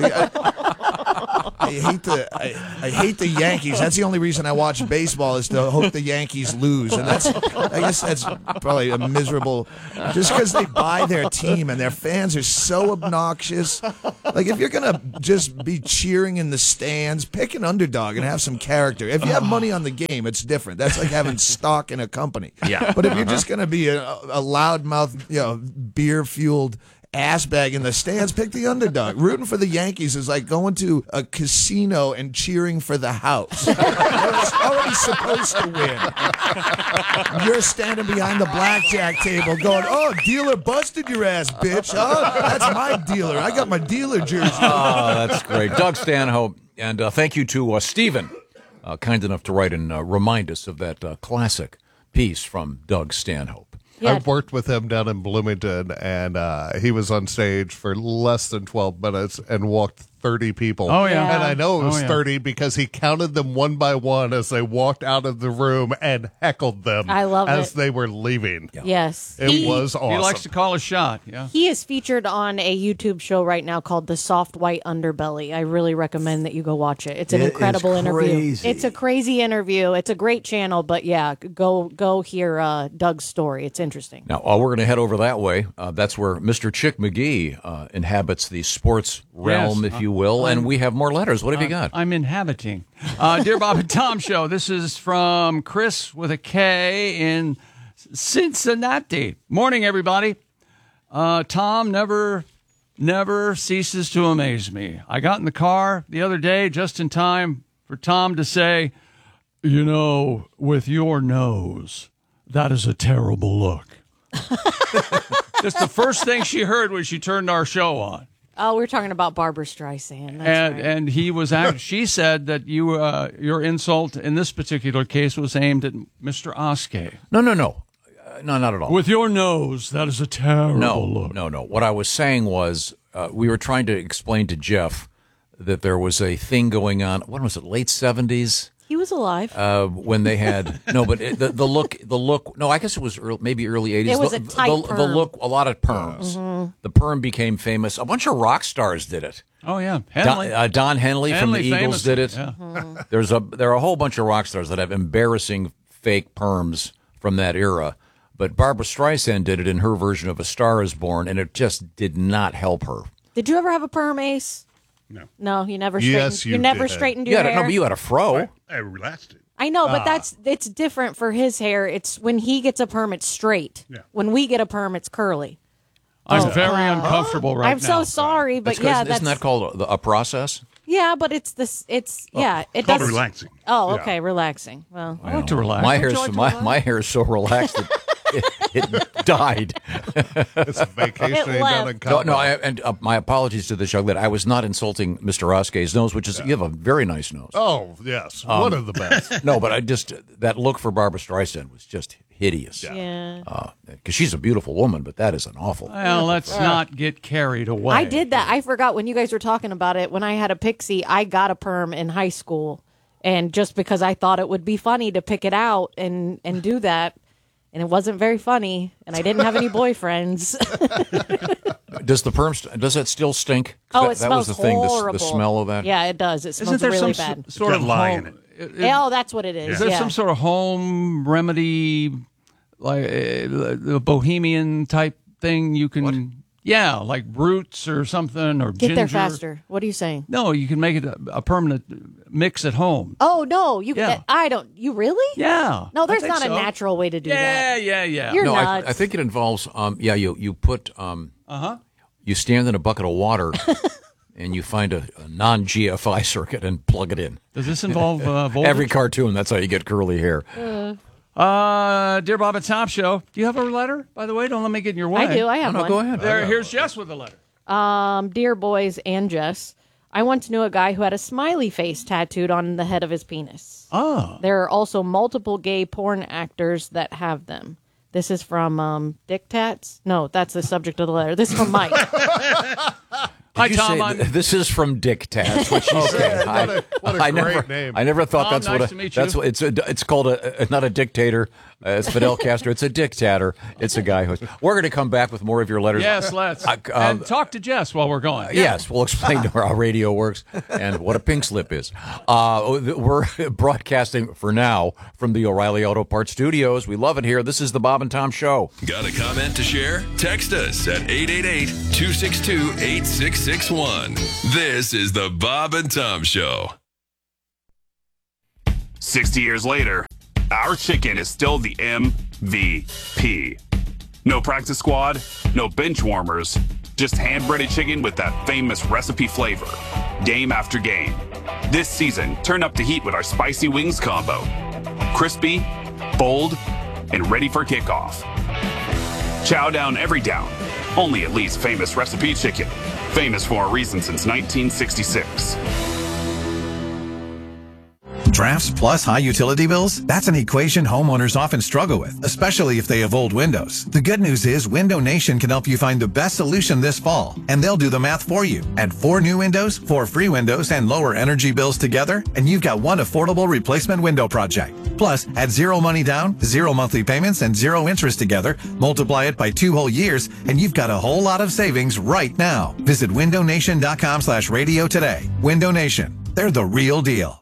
I, I hate the I, I hate the Yankees. That's the only reason I watch baseball is to hope the Yankees lose, and that's I guess that's probably a miserable. Just because they buy their team and their fans are so obnoxious. Like if you're gonna just be cheering in the stands, pick an underdog and have some character. If you have money on the game, it's different. That's like having stock in a company. Yeah. But if you're just gonna be a, a loudmouth, you know, beer fueled ass bag in the stands, pick the underdog. Rooting for the Yankees is like going to a casino and cheering for the house. You're already supposed to win. You're standing behind the blackjack table going, oh, dealer busted your ass, bitch. Oh, that's my dealer. I got my dealer jersey. Oh, that's great. Doug Stanhope. And uh, thank you to uh, Stephen, uh, kind enough to write and uh, remind us of that uh, classic piece from Doug Stanhope. Yeah. I've worked with him down in Bloomington, and uh, he was on stage for less than twelve minutes and walked thirty people. Oh, yeah. And I know it was Oh, yeah. thirty because he counted them one by one as they walked out of the room and heckled them I love as it. they were leaving. Yes. It He- was awesome. He likes to call a shot. Yeah. He is featured on a YouTube show right now called The Soft White Underbelly. I really recommend that you go watch it. It's an It incredible is interview. crazy. It's a crazy interview. It's a great channel, but yeah, go go hear uh, Doug's story. It's interesting. Now, uh, we're going to head over that way. Uh, that's where Mister Chick McGee uh, inhabits the sports realm, Yes. if you will. Uh, and we have more letters. What have you Uh, got? I'm inhabiting. Uh, Dear Bob and Tom Show. This is from Chris with a K in Cincinnati. Morning, everybody. Uh, Tom never, never ceases to amaze me. I got in the car the other day just in time for Tom to say, you know, with your nose, that is a terrible look. That's the first thing she heard when she turned our show on. Oh, we're talking about Barbara Streisand. That's and right. and he was act- she said that you uh, your insult in this particular case was aimed at Mister Oskey. No, no, no. Uh, no, not at all. With your nose, that is a terrible no, look. no, no. What I was saying was uh, we were trying to explain to Jeff that there was a thing going on. What was it, late seventies? He was alive. Uh, when they had no, but it, the the look, the look. No, I guess it was early, maybe early eighties. It was the, a tight the, the perm. look. A lot of perms. Mhm. The perm became famous. A bunch of rock stars did it. Oh yeah, Don, Henley. uh, Don Henley, from the Henley Eagles famous. did it. Yeah. Mhm. There's a there are a whole bunch of rock stars that have embarrassing fake perms from that era. But Barbara Streisand did it in her version of A Star Is Born, and it just did not help her. Did you ever have a perm, Ace? No. No, you never straightened. Yes, you never did. straightened You your had a, hair. no, but you had a fro. I relaxed it. I know, but Ah. that's it's different for his hair. It's when he gets a perm, it's straight. Yeah. When we get a perm, it's curly. I'm Oh, very wow. uncomfortable right I'm now. so sorry, but That's 'cause- yeah, isn't that's that called a, a process? yeah, but it's this. It's yeah, it Called does. relaxing. Oh, Yeah. okay, relaxing. Well, I like to relax. My Don't hair's you like to my, relax? my hair is so relaxed that it, it died. It's vacationing It down left. in No, Cabo. no, I, and uh, my apologies to this young lady. I was not insulting Mister Oskey's nose, which is you have a very nice nose. Oh, yes. Um, One of the best. No, but I just that look for Barbara Streisand was just hideous. yeah. Because she's a beautiful woman, but that is an awful. Well, let's not get carried away. I did that. I forgot when you guys were talking about it. When I had a pixie, I got a perm in high school, and just because I thought it would be funny to pick it out and and do that, and it wasn't very funny, and I didn't have any boyfriends. Does the perm? St- does it still stink? Oh, that, it that smells was the thing. The, s- horrible. the smell of that. Yeah, it does. It smells Isn't there really some bad. s- sort got of lye home? in it. it- it- oh, that's what it is. Is there yeah. some sort of home remedy, like uh, the bohemian type thing you can? Yeah, like roots or something or Get ginger. there faster. What are you saying? No, you can make it a, a permanent mix at home. Oh no, you. Yeah. I don't. You really? Yeah. No, there's I think not so. a natural way to do Yeah, that. yeah, yeah. You're no, I, nuts. I think it involves. Um, yeah, you you put. Um, Uh huh. you stand in a bucket of water, and you find a, a non G F I circuit and plug it in. Does this involve uh, voltage? Every cartoon, that's how you get curly hair. Uh, Uh, dear Bob and Tom Show, do you have a letter? By the way, don't let me get in your way. I do. I have No, no, one. go ahead. There, here's Jess with a letter. Um, dear boys and Jess, I once knew a guy who had a smiley face tattooed on the head of his penis. Oh. There are also multiple gay porn actors that have them. This is from um, Dick Tats. No, that's the subject of the letter. This is from Mike. Hi, Did you Tom. say I'm- th- this is from Dick Tats. What she said. What a- what a I great never, name. I never thought Tom, that's nice what. to A, meet that's you. what it's. A, it's called a, a not a dictator. Uh, it's Fidel Castro. It's a dictator. It's a guy who's. We're going to come back with more of your letters. Yes, let's. Uh, uh, and talk to Jess while we're going. Yes, we'll explain to her how radio works and what a pink slip is. Uh, we're broadcasting for now from the O'Reilly Auto Parts Studios. We love it here. This is the Bob and Tom Show. Got a comment to share? Text us at eight eight eight, two six two, eight six six one. This is the Bob and Tom Show. sixty years later, our chicken is still the M V P. No practice squad, no bench warmers, just hand-breaded chicken with that famous recipe flavor, game after game. This season, turn up the heat with our spicy wings combo. Crispy, bold, and ready for kickoff. Chow down every down, only at Lee's famous recipe chicken. Famous for a reason since nineteen sixty-six. drafts plus high utility bills? That's an equation homeowners often struggle with, especially if they have old windows. The good news is Window Nation can help you find the best solution this fall, and they'll do the math for you. Add four new windows, four free windows, and lower energy bills together, and you've got one affordable replacement window project. Plus, add zero money down, zero monthly payments, and zero interest together, multiply it by two whole years, and you've got a whole lot of savings right now. Visit window nation dot com slash radio today. Window Nation. They're the real deal.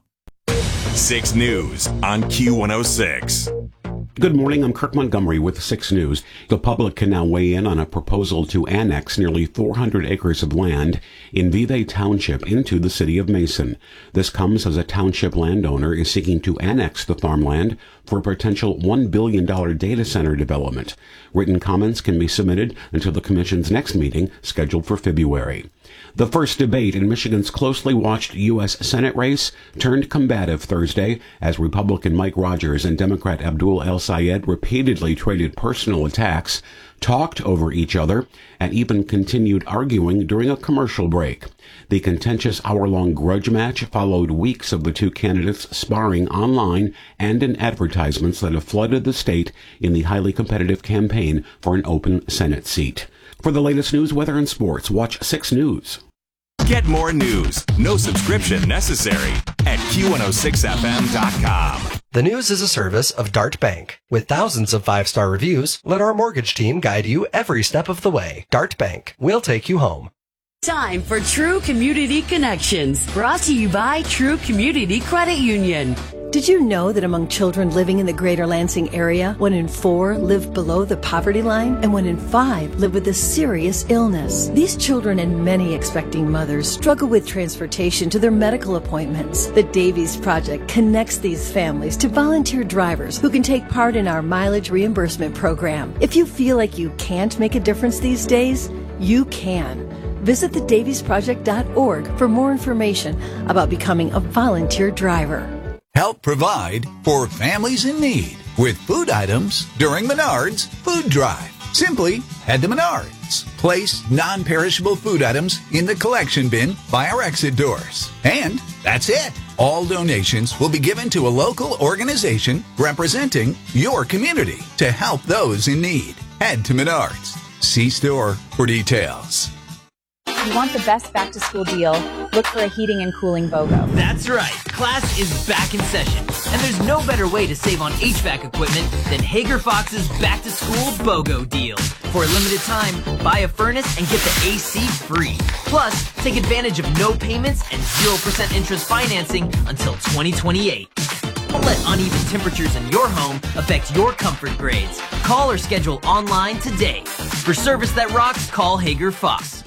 six News on Q one oh six. Good morning, I'm Kirk Montgomery with six News. The public can now weigh in on a proposal to annex nearly four hundred acres of land in Vevay Township into the city of Mason. This comes as a township landowner is seeking to annex the farmland for a potential one billion dollars data center development. Written comments can be submitted until the commission's next meeting, scheduled for February. The first debate in Michigan's closely watched U S Senate race turned combative Thursday as Republican Mike Rogers and Democrat Abdul El-Sayed repeatedly traded personal attacks, talked over each other, and even continued arguing during a commercial break. The contentious hour-long grudge match followed weeks of the two candidates sparring online and in advertisements that have flooded the state in the highly competitive campaign for an open Senate seat. For the latest news, weather, and sports, watch six News. Get more news, no subscription necessary, at Q one oh six F M dot com. The News is a service of Dart Bank. With thousands of five-star reviews, let our mortgage team guide you every step of the way. Dart Bank. We'll take you home. Time for True Community Connections, brought to you by True Community Credit Union. Did you know that among children living in the greater Lansing area, one in four live below the poverty line and one in five live with a serious illness? These children and many expecting mothers struggle with transportation to their medical appointments. The Davies Project connects these families to volunteer drivers who can take part in our mileage reimbursement program. If you feel like you can't make a difference these days, you can. Visit the davies project dot org for more information about becoming a volunteer driver. Help provide for families in need with food items during Menards Food Drive. Simply head to Menards, place non-perishable food items in the collection bin by our exit doors. And that's it. All donations will be given to a local organization representing your community to help those in need. Head to Menards. See store for details. If you want the best back-to-school deal, look for a heating and cooling BOGO. That's right. Class is back in session. And there's no better way to save on H V A C equipment than Hager Fox's back-to-school BOGO deal. For a limited time, buy a furnace and get the A C free. Plus, take advantage of no payments and zero percent interest financing until twenty twenty-eight. Don't let uneven temperatures in your home affect your comfort grades. Call or schedule online today. For service that rocks, call Hager Fox.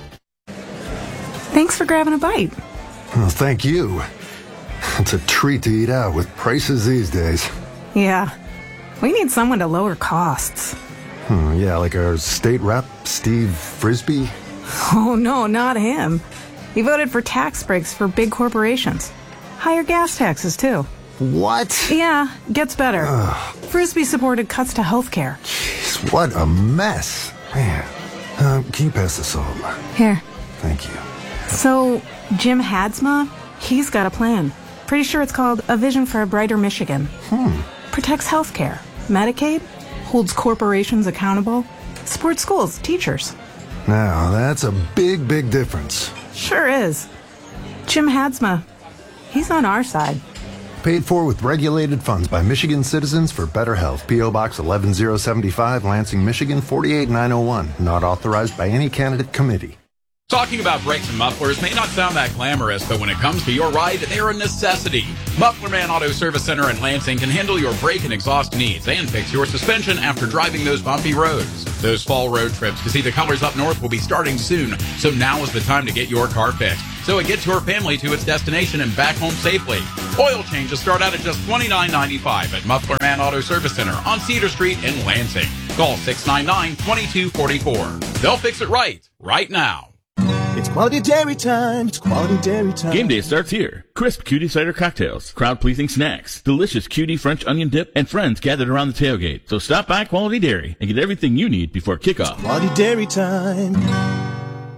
Thanks for grabbing a bite. Well, thank you. It's a treat to eat out with prices these days. Yeah. We need someone to lower costs. Hmm, yeah, like our state rep, Steve Frisbee? Oh, no, not him. He voted for tax breaks for big corporations. Higher gas taxes, too. What? Yeah, gets better. Ugh. Frisbee supported cuts to health care. Jeez, what a mess. Man. Uh, can you pass the salt? Here. Thank you. So, Jim Hadsma, he's got a plan. Pretty sure it's called A Vision for a Brighter Michigan. Hmm. Protects healthcare, Medicaid, holds corporations accountable, supports schools, teachers. Now, that's a big, big difference. Sure is. Jim Hadsma, he's on our side. Paid for with regulated funds by Michigan Citizens for Better Health. P O. Box eleven oh seventy-five, Lansing, Michigan four eight nine oh one. Not authorized by any candidate committee. Talking about brakes and mufflers may not sound that glamorous, but when it comes to your ride, they're a necessity. Muffler Man Auto Service Center in Lansing can handle your brake and exhaust needs and fix your suspension after driving those bumpy roads. Those fall road trips to see the colors up north will be starting soon, so now is the time to get your car fixed, so it gets your family to its destination and back home safely. Oil changes start out at just twenty-nine ninety-five at Muffler Man Auto Service Center on Cedar Street in Lansing. Call six nine nine, two two four four. They'll fix it right, right now. It's quality dairy time. It's quality dairy time. Game day starts here. Crisp cutie cider cocktails, crowd-pleasing snacks, delicious cutie French onion dip, and friends gathered around the tailgate. So stop by Quality Dairy and get everything you need before kickoff. It's quality dairy time.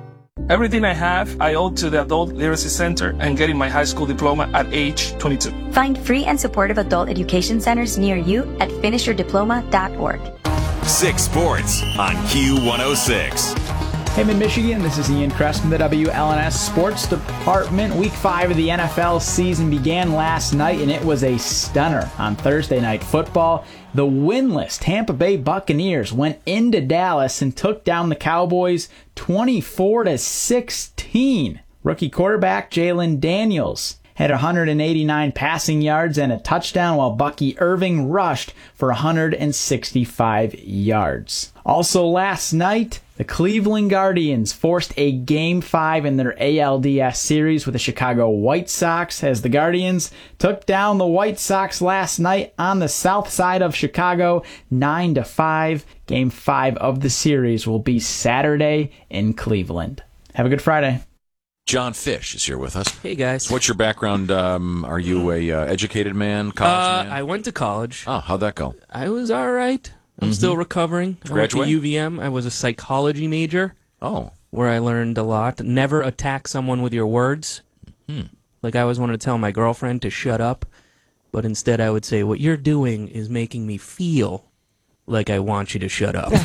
Everything I have, I owe to the Adult Literacy Center and getting my high school diploma at age twenty-two. Find free and supportive adult education centers near you at finish your diploma dot org. Six Sports on Q one oh six. Hey, Mid-Michigan, this is Ian Kress from the W L N S Sports Department. Week five of the N F L season began last night, and it was a stunner on Thursday Night Football. The winless Tampa Bay Buccaneers went into Dallas and took down the Cowboys twenty-four to sixteen. Rookie quarterback Jalen Daniels had one hundred eighty-nine passing yards and a touchdown, while Bucky Irving rushed for one hundred sixty-five yards. Also last night, the Cleveland Guardians forced a Game five in their A L D S series with the Chicago White Sox, as the Guardians took down the White Sox last night on the south side of Chicago, nine to five. Game five of the series will be Saturday in Cleveland. Have a good Friday. John Fish is here with us. Hey, guys. What's your background? Um, are you a uh, educated man, college Uh, man? I went to college. Oh, how'd that go? I was all right. I'm Mhm. still recovering. I went to Graduate? U V M. I was a psychology major. Oh. Where I learned a lot. Never attack someone with your words. Hmm. Like I always wanted to tell my girlfriend to shut up, but instead I would say, what you're doing is making me feel like I want you to shut up.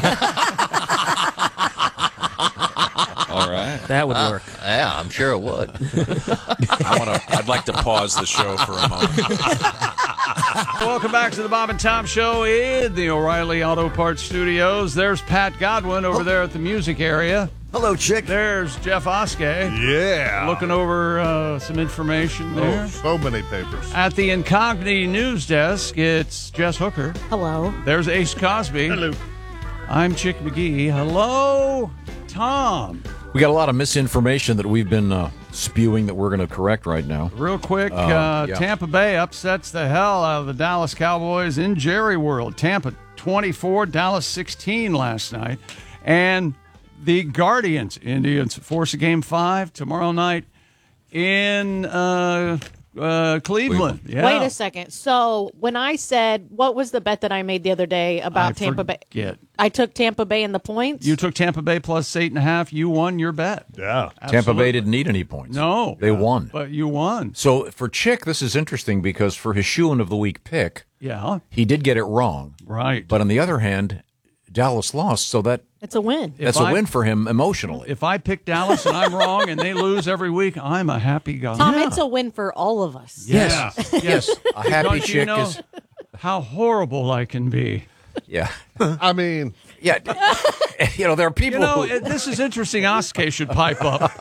All right. That would Uh, work. Yeah, I'm sure it would. I want to. I'd like to pause the show for a moment. Welcome back to the Bob and Tom Show in the O'Reilly Auto Parts Studios. There's Pat Godwin over there at the music area. Hello, chick. There's Jeff Oskey. Yeah. Looking over uh, some information there. Oh, so many papers. At the Incognito News Desk, it's Jess Hooker. Hello. There's Ace Cosby. Hello. I'm Chick McGee. Hello, Tom. We got a lot of misinformation that we've been uh, spewing that we're going to correct right now. Real quick, Uh, uh, yeah. Tampa Bay upsets the hell out of the Dallas Cowboys in Jerry World. Tampa twenty-four, Dallas sixteen last night. And the Guardians, Indians, force a game five tomorrow night in uh, uh, Cleveland. Yeah. Wait a second. So when I said, what was the bet that I made the other day about I Tampa Bay? forget. I took Tampa Bay in the points. You took Tampa Bay plus eight and a half. You won your bet. Yeah. Tampa Bay didn't need any points. No. They won. But you won. So for Chick, this is interesting because for his shoe-in of the week pick, Yeah. he did get it wrong. Right. But on the other hand, Dallas lost, so that It's a win. that's If a I- win for him emotionally. If I pick Dallas and I'm wrong and they lose every week, I'm a happy guy. Tom, it's a win for all of us. Yes. Yes. A happy Don't you chick know is- how horrible I can be. Yeah. I mean, yeah. You know, there are people You know, who... it- this is interesting. Oskey should pipe up.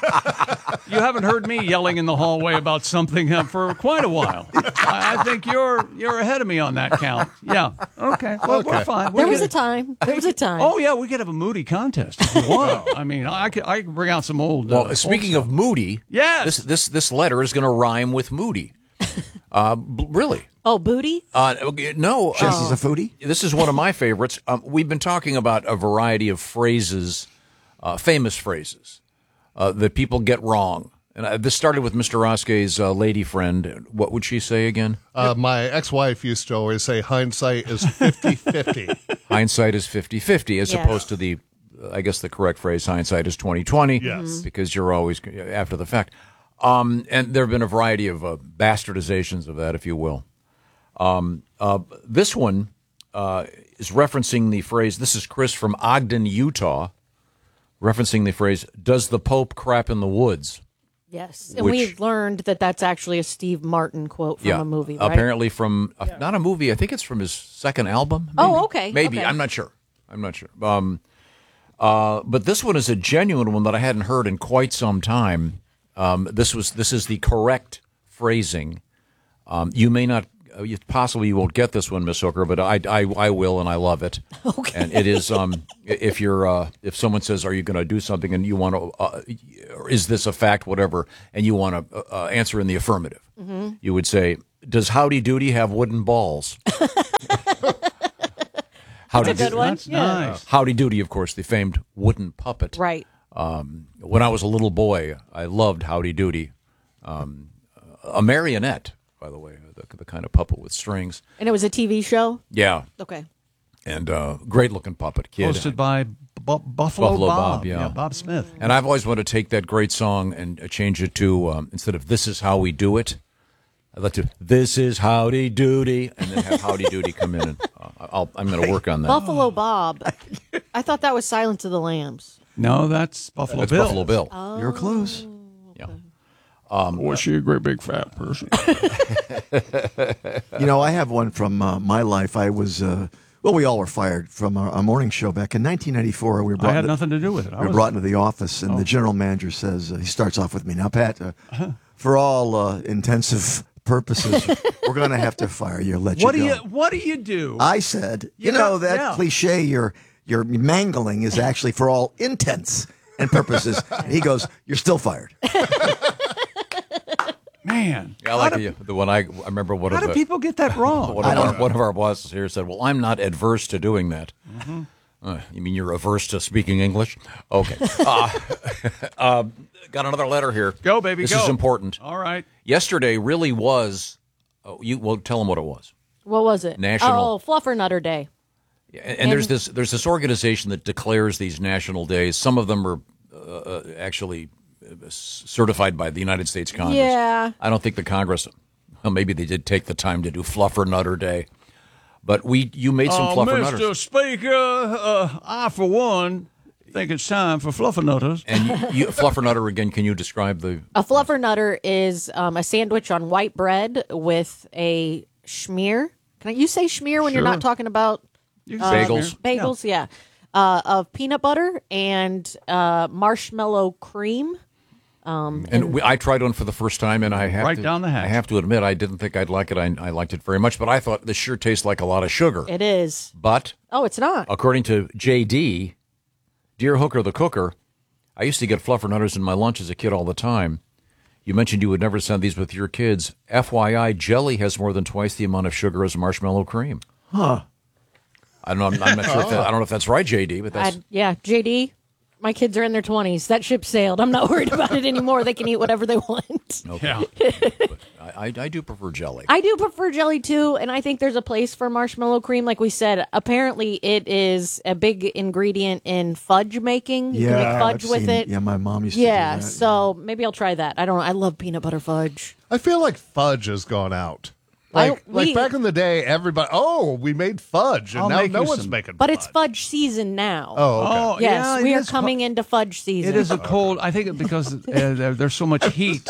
You haven't heard me yelling in the hallway about something uh, for quite a while. I, I think you're you're ahead of me on that count. Yeah. Okay. Well, we're Okay. fine. There We was could- a time. There was a time. Oh yeah, we could have a Moody contest if you want. I mean, I could I could bring out some old. uh, Well, speaking old of Moody, Yes. this this this letter is going to rhyme with Moody. Uh, b- really? Oh, booty? Uh, okay, no. Jess uh, is a foodie? This is one of my favorites. Um, we've been talking about a variety of phrases, uh, famous phrases, uh, that people get wrong. And uh, this started with Mister Oskey's uh, lady friend. What would she say again? uh, my ex-wife used to always say hindsight is fifty-fifty. Hindsight is fifty-fifty, as Yes. opposed to the, uh, I guess the correct phrase, hindsight is twenty twenty. Yes. Because you're always after the fact. Um, and there have been a variety of uh, bastardizations of that, if you will. Um, uh, this one uh, is referencing the phrase, this is Chris from Ogden, Utah, referencing the phrase, does the Pope crap in the woods? Yes. And Which- we've learned that that's actually a Steve Martin quote from a movie, right? Apparently from, uh, not a movie, I think it's from his second album. Maybe. Oh, okay, Maybe, okay. I'm not sure. I'm not sure. Um, uh, but this one is a genuine one that I hadn't heard in quite some time. Um, this was this is the correct phrasing. Um, you may not, uh, you- possibly you won't get this one, Miss Hooker, but I, I, I will, and I love it. Okay. And it is um, if you're uh, if someone says, "Are you going to do something?" and you want to, uh, is this a fact, whatever, and you want to uh, answer in the affirmative, Mhm. you would say, "Does Howdy Doody have wooden balls?" Howdy That's a good Doody- one. That's Yeah. nice. Howdy Doody, of course, the famed wooden puppet. Right. Um, when I was a little boy, I loved Howdy Doody. Um, a marionette, by the way, the, the kind of puppet with strings. And it was a T V show? Yeah. Okay. And uh, great looking puppet kid. Hosted by Bu- Buffalo, Buffalo Bob. Bob, yeah. Bob Smith. And I've always wanted to take that great song and uh, change it to, um, instead of This Is How We Do It, I'd like to, This Is Howdy Doody, and then have Howdy Doody come in. And uh, I'll, I'm going to work on that. Buffalo Bob. I thought that was Silence of the Lambs. No, that's Buffalo That's Bill. Buffalo Bill. Oh. You're close. Yeah. Um, Was she a great big fat person? You know, I have one from uh, my life. I was, uh, well, we all were fired from our, our morning show back in nineteen ninety-four. We were brought I had into- nothing to do with it. I We were was- brought into the office, and Oh. the general manager says, uh, he starts off with me, now, Pat, uh, for all uh, intensive purposes, we're going to have to fire you, let What you do go. you What do you do? I said, you Yeah, know, that yeah. cliche, your your mangling is actually for all intents and purposes. And he goes, you're still fired. Man, I like the, the one I, I remember one how of do the, people get that wrong? one, of our, one of our bosses here said, well, I'm not adverse to doing that. Mhm. Uh, you mean you're averse to speaking English? Okay. Uh, uh, got another letter here. Go, baby, This go. is important. All right. Yesterday really was, oh, you well, tell them what it was. What was it? National- Oh, Fluffer Nutter Day. And, and there's this there's this organization that declares these national days. Some of them are uh, uh, actually uh, certified by the United States Congress. Yeah. I don't think the Congress. Well, maybe they did take the time to do Fluffer Nutter Day, but we you made some Uh, Fluffer Mister Nutters. Speaker, uh, I, for one, think it's time for Fluffernutters. And you, you, Fluffer Nutter again. Can you describe the? A Fluffer Nutter is um, a sandwich on white bread with a schmear. Can I, you say schmear when you're Sure. not talking about You can say uh, Bagels. Bagels, yeah. Uh, of peanut butter and uh, marshmallow cream. Um, And we, I tried one for the first time, and I have Right to, down the hatch. I have to admit, I didn't think I'd like it. I, I liked it very much, but I thought this sure tastes like a lot of sugar. it is. But Oh, it's not. according to J D, Dear Hooker the Cooker, I used to get Fluffernutters in my lunch as a kid all the time. You mentioned you would never send these with your kids. F Y I, jelly has more than twice the amount of sugar as marshmallow cream. Huh. I don't know. I'm, I'm not sure if that, I don't know if that's right, J D, but that's. I, yeah, J D, my kids are in their twenties. That ship sailed. I'm not worried about it anymore. They can eat whatever they want. Okay. But I, I, I do prefer jelly. I do prefer jelly too, and I think there's a place for marshmallow cream. Like we said, apparently it is a big ingredient in fudge making. You yeah, can make fudge I've with seen- it. Yeah, my mom used Yeah, to do that. so maybe I'll try that. I don't know. I love peanut butter fudge. I feel like fudge has gone out. I- Like, we- like back in the day, everybody, oh, we made fudge, and I'll now make no you one's some- making But fudge. it's fudge season now. Oh, okay. Oh, yes, yeah, it we are is fu- coming into fudge season. It is a cold. I think it because uh, there, there's so much heat.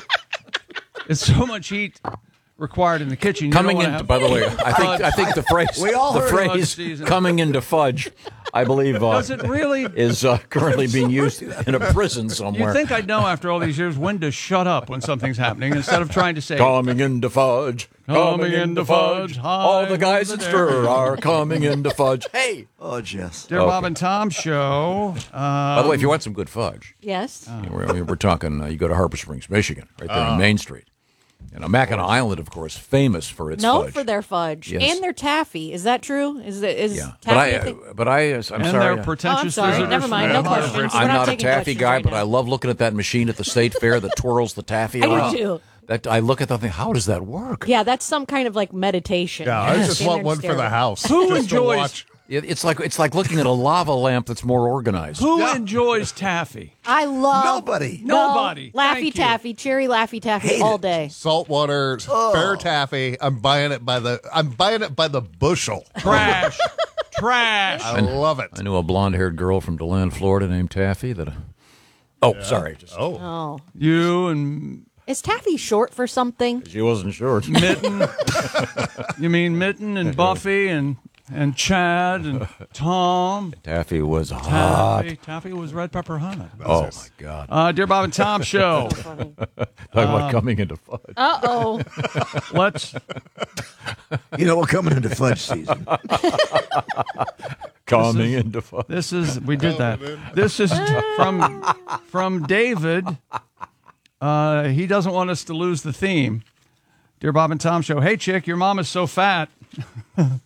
It's so much heat required in the kitchen. You Coming don't into, wanna by have the way, I think I think the phrase We all the heard fudge phrase season. coming into fudge, I believe, uh, Does it really? is uh, currently being used in a prison You somewhere. think I'd know after all these years when to shut up when something's happening instead of trying to say Coming into fudge, Coming into fudge, All the high guys over in there. stir are coming into fudge. Hey, Oh, Jess. Dear Okay. Bob and Tom show. Um, by the way, if you want some good fudge, yes. we're, we're talking. Uh, you go to Harbor Springs, Michigan, right there Oh. on Main Street. You know, Mackinac Island, of course, famous for its Known fudge. for their fudge Yes. and their taffy. Is that true? Is it is yeah, taffy? but I, a thing? uh, but I, uh, I'm and sorry. their uh, pretentious Oh, I'm sorry. visitors Never from mind. No Ohio. questions. We're I'm not not a taking taffy questions guy, right but now. I love looking at that machine at the state fair that twirls the taffy I do around. too. That I look at that thing. How does that work? Yeah, that's some kind of like meditation. Yeah, I just Stand want there one and for stare the at it. house. Who just to enjoys- watch. It, it's like it's like looking at a lava lamp that's more organized. Who enjoys taffy? I love Nobody. No, Nobody. Laffy Thank you. Taffy, cherry Laffy Taffy Hate all it. day. Saltwater, fair taffy. I'm buying it by the. I'm buying it by the bushel. Trash. Trash. I love it. I knew a blonde-haired girl from DeLand, Florida, named Taffy. That. Oh, sorry. Just, Oh, Oh, You and is Taffy short for something? she wasn't sure. Mitten. You mean Mitten and Buffy and and Chad and Tom. Taffy was hot. Taffy, Taffy was red pepper hot. Oh my God! Uh, Dear Bob and Tom show. Talking about coming into fudge. Uh oh. Let's. You know, we're coming into fudge season. Coming into fudge. This is we did that. This is from from David. Uh, he doesn't want us to lose the theme. Dear Bob and Tom show. Hey chick, your mom is so fat.